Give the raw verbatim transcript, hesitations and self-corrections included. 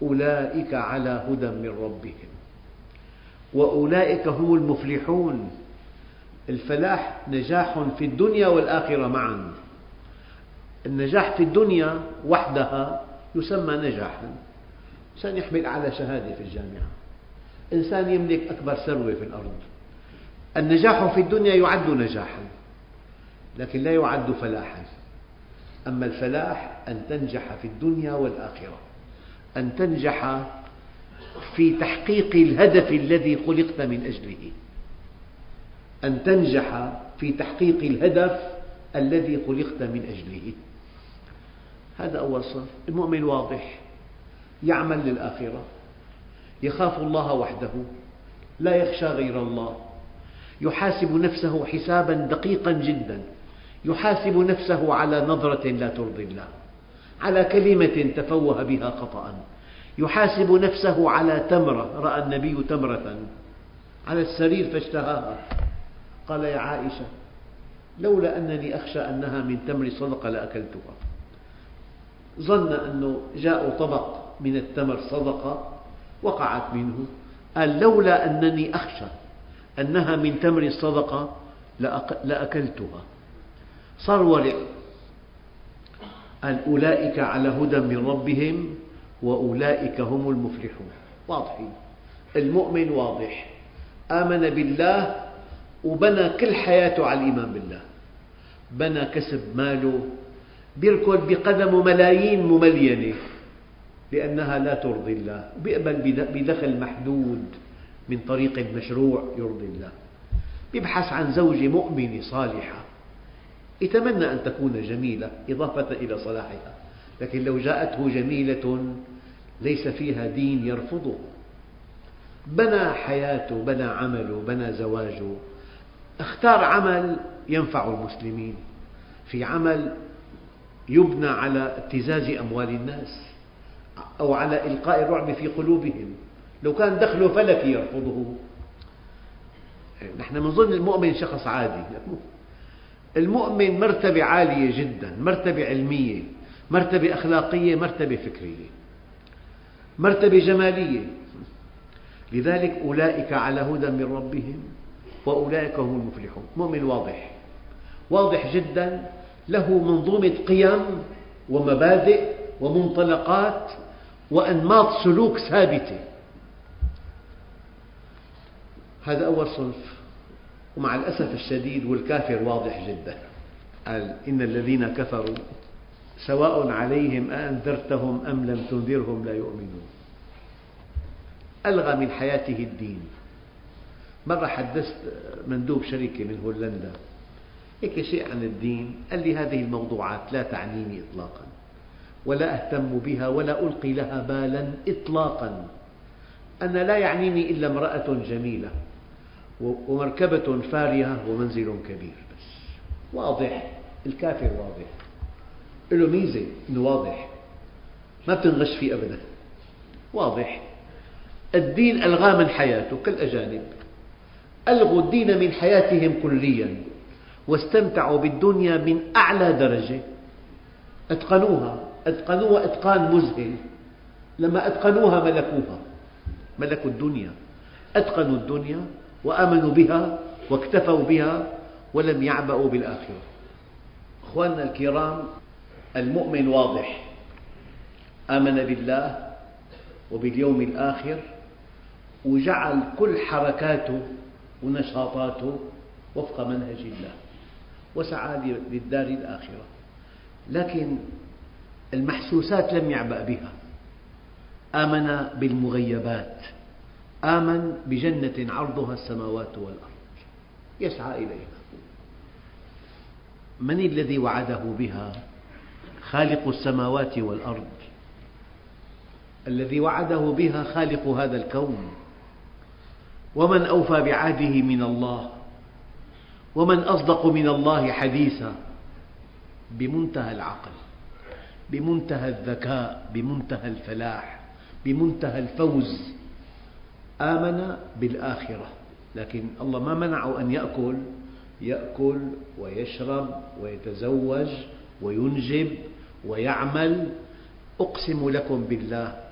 أولئك على هدى من ربهم وأولئك هم المفلحون. الفلاح نجاح في الدنيا والآخرة معا. النجاح في الدنيا وحدها يسمى نجاحا، إنسان يحمل أعلى شهادة في الجامعة، إنسان يملك أكبر ثروة في الأرض. النجاح في الدنيا يعد نجاحا لكن لا يعد فلاحا. أما الفلاح أن تنجح في الدنيا والآخرة، أن تنجح في تحقيق الهدف الذي خلقت من أجله، أن تنجح في تحقيق الهدف الذي خلقت من أجله. هذا أول صنف. المؤمن واضح، يعمل للآخرة، يخاف الله وحده، لا يخشى غير الله، يحاسب نفسه حسابا دقيقا جدا، يحاسب نفسه على نظرة لا ترضي الله، على كلمة تفوه بها خطأ، يحاسب نفسه على تمرة، رأى النبي تمرة على السرير فاشتهاها، قال يا عائشة لولا أنني أخشى أنها من تمر صدقة لأكلتها. ظن أنه جاء طبق من التمر صدقة وقعت منه، قال لولا أنني أخشى أنها من تمر الصدقة لأكلتها. صار ورع. قال أولئك على هدى من ربهم وأولئك هم المفلحون. واضحين. المؤمن واضح، آمن بالله وبنى كل حياته على الإيمان بالله، بنى كسب ماله، يركض بقدمه ملايين مملينة لأنها لا ترضي الله، ويقبل بدخل محدود من طريق المشروع يرضي الله، يبحث عن زوجة مؤمنة صالحة، يتمنى أن تكون جميلة إضافة إلى صلاحها، لكن لو جاءته جميلة ليس فيها دين يرفضه. بنى حياته، بنى عمله، بنى زواجه، اختار عمل ينفع المسلمين، في عمل يبنى على ابتزاز أموال الناس أو على إلقاء الرعب في قلوبهم. لو كان دخله فلكي يرفضه. نحن نظن المؤمن شخص عادي، المؤمن مرتبة عالية جدا، مرتبة علمية، مرتبة أخلاقية، مرتبة فكرية، مرتبة جمالية. لذلك أولئك على هدى من ربهم وأولئك هم المفلحون. مؤمن واضح، واضح جدا، له منظومة قيم ومبادئ ومنطلقات وأنماط سلوك ثابتة. هذا أول صنف. ومع الأسف الشديد والكافر واضح جدا. قال إن الذين كفروا سواء عليهم أأنذرتهم أم لم تنذرهم لا يؤمنون. ألغى من حياته الدين. مرة حدثت مندوب شركة من هولندا هيك شيء عن الدين، قال لي هذه الموضوعات لا تعنيني إطلاقا ولا أهتم بها ولا ألقي لها بالا إطلاقا. أنا لا يعنيني إلا امرأة جميلة ومركبة فارهة ومنزل كبير بس. واضح. الكافر واضح، له ميزة أنه واضح، ما بتنغش فيه أبدا، واضح. الدين ألغاه من حياته كالأجانب، ألغوا الدين من حياتهم كليا واستمتعوا بالدنيا من أعلى درجة، أتقنوها أتقنوها إتقان مذهل. لما أتقنوها ملكوها، ملكوا الدنيا، أتقنوا الدنيا وآمنوا بها واكتفوا بها ولم يعبأوا بالآخرة. أخواننا الكرام، المؤمن واضح، آمن بالله وباليوم الآخر وجعل كل حركاته ونشاطاته وفق منهج الله وسعى للدار الآخرة، لكن المحسوسات لم يعبأ بها. آمن بالمغيبات، آمن بجنة عرضها السماوات والأرض يسعى إليها. من الذي وعده بها؟ خالق السماوات والأرض، الذي وعده بها خالق هذا الكون. ومن أوفى بعهده من الله؟ ومن أصدق من الله حديثا؟ بمنتهى العقل، بمنتهى الذكاء، بمنتهى الفلاح، بمنتهى الفوز. آمن بالآخرة، لكن الله ما منعه أن يأكل يأكل ويشرب ويتزوج وينجب ويعمل. أقسم لكم بالله